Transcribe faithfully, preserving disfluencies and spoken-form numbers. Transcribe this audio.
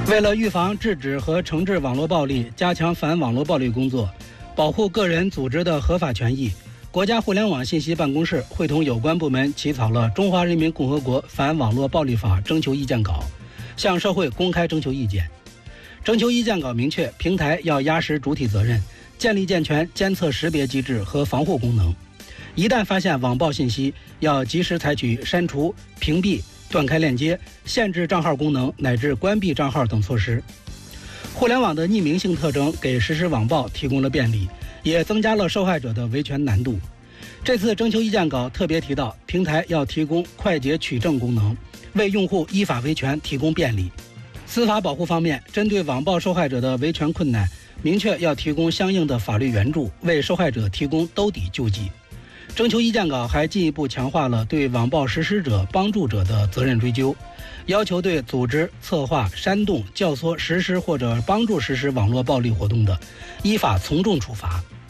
为了预防、制止和惩治网络暴力，加强反网络暴力工作，保护个人组织的合法权益，国家互联网信息办公室会同有关部门起草了《中华人民共和国反网络暴力法》征求意见稿，向社会公开征求意见。征求意见稿明确，平台要压实主体责任，建立健全监测识别机制和防护功能。一旦发现网暴信息，要及时采取删除、屏蔽、断开链接、限制账号功能乃至关闭账号等措施。互联网的匿名性特征给实施网暴提供了便利，也增加了受害者的维权难度。这次征求意见稿特别提到，平台要提供快捷取证功能，为用户依法维权提供便利。司法保护方面，针对网暴受害者的维权困难，明确要提供相应的法律援助，为受害者提供兜底救济。征求意见稿还进一步强化了对网暴实施者、帮助者的责任追究，要求对组织、策划、煽动、教唆实施或者帮助实施网络暴力活动的，依法从重处罚。